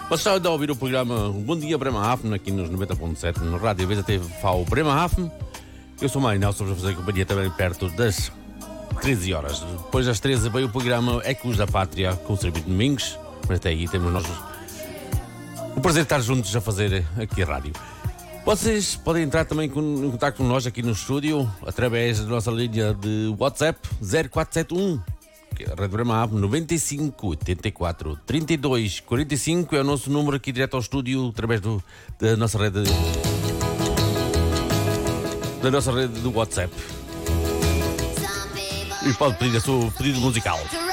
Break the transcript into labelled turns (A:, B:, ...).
A: Você está a ouvir o programa Bom Dia Bremerhaven, aqui nos 90.7, no Rádio VZT FAO Bremerhaven. Eu sou Mário Nelson, vou fazer companhia também perto das 13 horas. Depois das 13 veio o programa Ecos da Pátria, com o Serviço de Domingos. Mas até aí temos nós o prazer de estar juntos a fazer aqui a rádio. Vocês podem entrar também em contato com nós aqui no estúdio, através da nossa linha de WhatsApp 0471. A Rede Bremerhaven 95 84 32 45 é o nosso número aqui direto ao estúdio, através da nossa rede do WhatsApp. E pode pedir o seu pedido musical.